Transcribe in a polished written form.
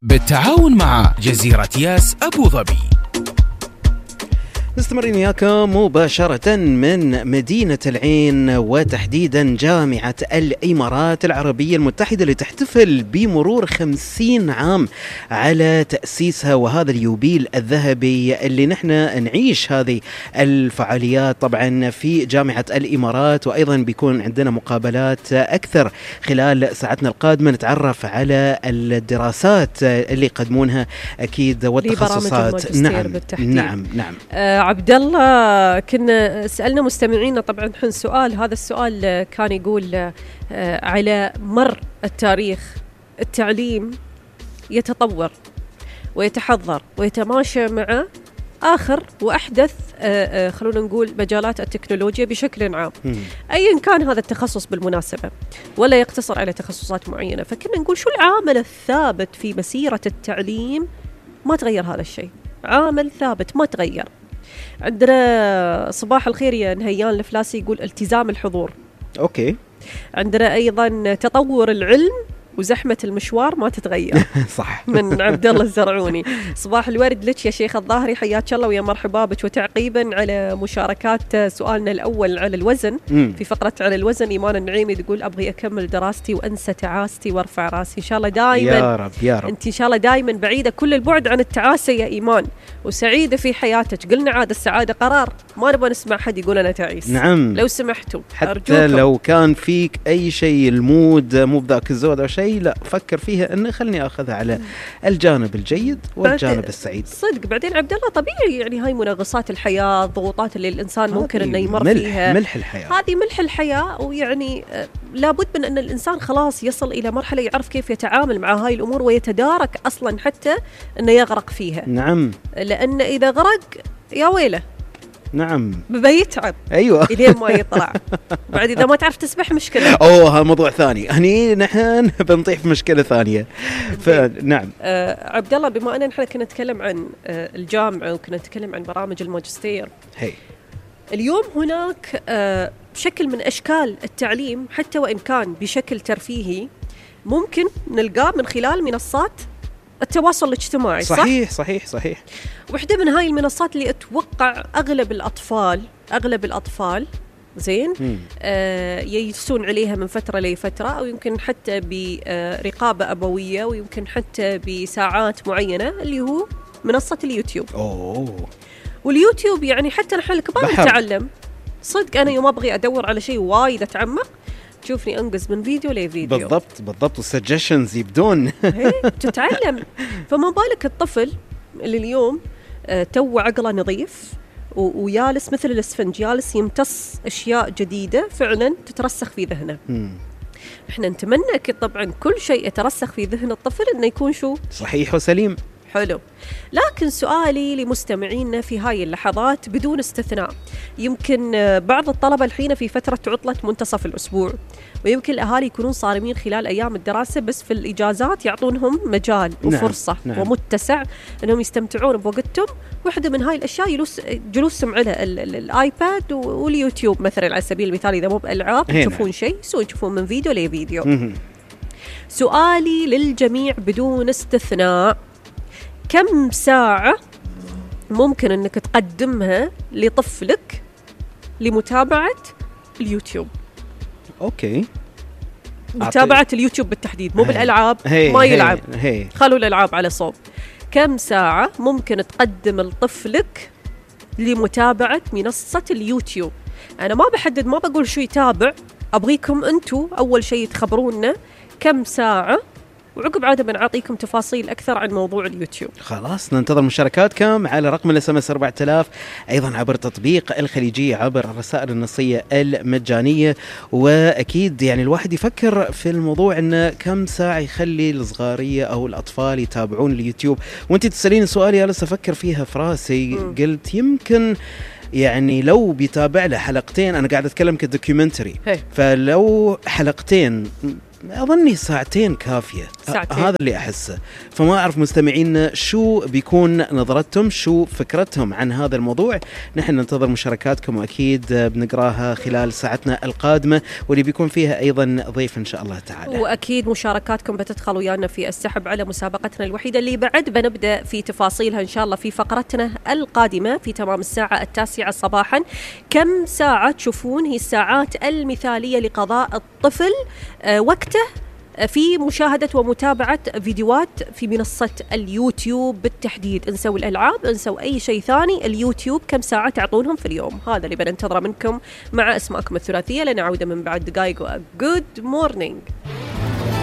بالتعاون مع جزيرة ياس أبو ظبي. مستمرين وياكم مباشرة من مدينة العين وتحديدا جامعة الإمارات العربية المتحدة اللي تحتفل بمرور 50 عام على تأسيسها، وهذا اليوبيل الذهبي اللي نحن نعيش هذه الفعاليات طبعا في جامعة الإمارات. وأيضا بيكون عندنا مقابلات أكثر خلال ساعتنا القادمة، نتعرف على الدراسات اللي يقدمونها أكيد والتخصصات. نعم. عبد الله، كنا سألنا مستمعينا طبعا حن سؤال، هذا السؤال كان يقول على مر التاريخ التعليم يتطور ويتحضر ويتماشى مع آخر وأحدث خلونا نقول مجالات التكنولوجيا بشكل عام، أيا كان هذا التخصص بالمناسبة، ولا يقتصر على تخصصات معينة. فكنا نقول شو العامل الثابت في مسيرة التعليم ما تغير هذا الشيء، عامل ثابت ما تغير. عندنا صباح الخير يا نهيان الفلاسي يقول التزام الحضور. أوكي. عندنا أيضا تطور العلم وزحمة المشوار ما تتغير. صح. من عبد الله الزرعوني. صباح الورد لك يا شيخ الظاهري، حياك الله ويا مرحبا بك. وتعقيبا على مشاركات سؤالنا الأول على الوزن، في فقرة على الوزن إيمان النعيمي تقول أبغي أكمل دراستي وأنسى تعاستي وارفع راسي. إن شاء الله دائما يا رب يا رب أنت إن شاء الله دائما بعيدة كل البعد عن التعاسة يا إيمان، وسعيدة في حياتك. قلنا عاد السعادة قرار، ما نبغى نسمع حد يقول أنا تعيس. نعم لو سمحتوا حتى أرجوكم. لو كان فيك أي شيء المود مو بذاك الزود أو شيء، لا فكر فيها أنه خلني أخذها على الجانب الجيد والجانب السعيد. صدق بعدين عبد الله طبيعي، يعني هاي منغصات الحياة، الضغوطات اللي الإنسان ممكن إنه يمر فيها، ملح الحياة، هذه ملح الحياة. ويعني لابد من أن الإنسان خلاص يصل إلى مرحلة يعرف كيف يتعامل مع هاي الأمور ويتدارك أصلا حتى أنه يغرق فيها. نعم. لأن إذا غرق يا ويله. نعم بيتعب. أيوة. إلين ما يطلع. بعد إذا ما تعرف تسبح مشكلة. هذا موضوع ثاني، هني نحن بنطيح في مشكلة ثانية. فنعم. عبد الله، بما أننا نحن كنا نتكلم عن الجامعة وكنا نتكلم عن برامج الماجستير، اليوم هناك شكل من أشكال التعليم حتى وإن كان بشكل ترفيهي ممكن نلقاه من خلال منصات التواصل الاجتماعي. صحيح. واحدة من هاي المنصات اللي أتوقع أغلب الأطفال زين يجلسون عليها من فترة لفترة، أو يمكن حتى برقابة أبوية، ويمكن حتى بساعات معينة، اللي هو منصة اليوتيوب. واليوتيوب يعني حتى نحن الكبار نتعلم. صدق أنا يوم أبغي أدور على شيء وايد أتعمق، تشوفني أنقز من فيديو لفيديو. بالضبط والسجشنز يبدون. تتعلم. فما بالك الطفل اللي اليوم تو عقله نظيف ويالس مثل الاسفنج، يالس يمتص أشياء جديدة فعلا تترسخ في ذهنه. احنا نتمنى طبعا كل شيء يترسخ في ذهن الطفل انه يكون شو صحيح وسليم. حلو. لكن سؤالي لمستمعينا في هاي اللحظات بدون استثناء، يمكن بعض الطلبة الحين في فترة عطلة منتصف الأسبوع، ويمكن الأهالي يكونون صارمين خلال أيام الدراسة، بس في الإجازات يعطونهم مجال وفرصة ومتسع أنهم يستمتعون بوقتهم. واحدة من هاي الأشياء جلوسهم على الآيباد واليوتيوب مثلا على سبيل المثال. إذا مو بألعاب تشوفون شيء، يشوفون من فيديو لفيديو. سؤالي للجميع بدون استثناء، كم ساعة ممكن أنك تقدمها لطفلك لمتابعة اليوتيوب؟ أوكي. متابعة اليوتيوب بالتحديد، مو بالألعاب. ما يلعب، خلوا الألعاب على صوب. كم ساعة ممكن تقدم لطفلك لمتابعة منصة اليوتيوب؟ أنا ما بحدد، ما بقول شو يتابع، أبغيكم أنتوا أول شيء تخبرونا كم ساعة، وعقب عادة بنعطيكم تفاصيل أكثر عن موضوع اليوتيوب. خلاص ننتظر مشاركاتكم على رقم SMS 4000، أيضا عبر تطبيق الخليجية، عبر الرسائل النصية المجانية. وأكيد يعني الواحد يفكر في الموضوع إنه كم ساعة يخلي الصغارية أو الأطفال يتابعون اليوتيوب. وأنت تسألين سؤالي جالس أفكر فيها في راسي، قلت يمكن يعني لو بيتابع له حلقتين، أنا قاعد أتكلم كدوكيومنتري، فلو حلقتين أظني ساعتين كافية. ساعتين. هذا اللي أحسه. فما أعرف مستمعينا شو بيكون نظرتهم، شو فكرتهم عن هذا الموضوع. نحن ننتظر مشاركاتكم وأكيد بنقراها خلال ساعتنا القادمة، واللي بيكون فيها أيضا ضيف إن شاء الله تعالى. وأكيد مشاركاتكم بتدخل ويانا في السحب على مسابقتنا الوحيدة اللي بعد بنبدأ في تفاصيلها إن شاء الله في فقرتنا القادمة في تمام الساعة 9 صباحا. كم ساعة تشوفون هي الساعات المثالية لقضاء الطفل وقته في مشاهدة ومتابعة فيديوهات في منصة اليوتيوب بالتحديد؟ انسوا الألعاب، انسوا أي شيء ثاني، اليوتيوب كم ساعة تعطونهم في اليوم؟ هذا اللي بننتظره منكم مع أسماءكم الثلاثية. لنعود من بعد دقائق. Good morning.